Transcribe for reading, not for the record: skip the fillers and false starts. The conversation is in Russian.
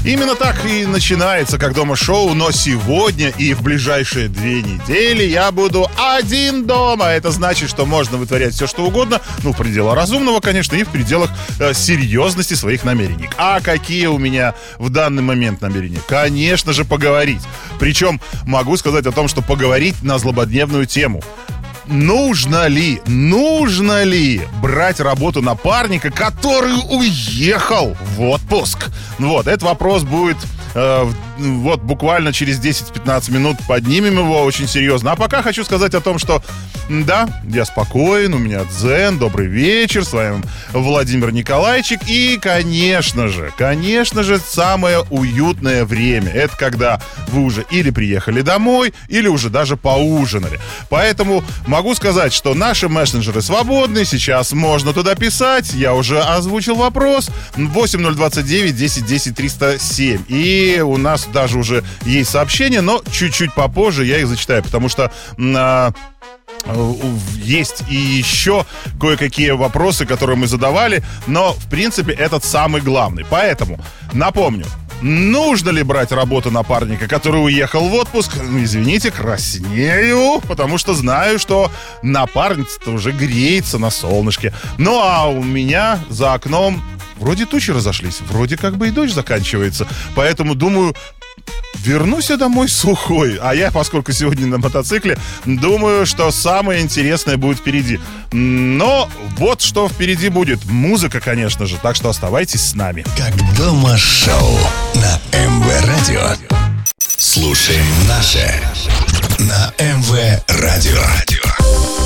Именно так и начинается «Как дома» шоу, но сегодня и в ближайшие 2 недели я буду один дома. Это значит, что можно вытворять все, что угодно, в пределах разумного, конечно, и в пределах серьезности своих намерений. А какие у меня в данный момент намерения? Конечно же, поговорить. Причем могу сказать о том, что поговорить на злободневную тему. Нужно ли брать работу напарника, который уехал в отпуск? Этот вопрос будет буквально через 10-15 минут поднимем его очень серьезно. А пока хочу сказать о том, что да, я спокоен, у меня дзен, добрый вечер, с вами Владимир Николайчик. И, конечно же, самое уютное время — это когда вы уже или приехали домой, или уже даже поужинали. Поэтому могу сказать, что наши мессенджеры свободны, сейчас можно туда писать. Я уже озвучил вопрос. 8029 10 10 307. И у нас даже уже есть сообщения, но чуть-чуть попозже я их зачитаю, потому что есть и еще кое-какие вопросы, которые мы задавали, но, в принципе, этот самый главный. Поэтому напомню, нужно ли брать работу напарника, который уехал в отпуск? Извините, краснею, потому что знаю, что напарница-то уже греется на солнышке. Ну, а у меня за окном вроде тучи разошлись, вроде как бы и дождь заканчивается. Поэтому, думаю, вернусь я домой сухой. А я, поскольку сегодня на мотоцикле, думаю, что самое интересное будет впереди. Но вот что впереди будет. Музыка, конечно же. Так что оставайтесь с нами. «Как дома» шоу на МВ Радио. Слушаем наше на МВ Радио.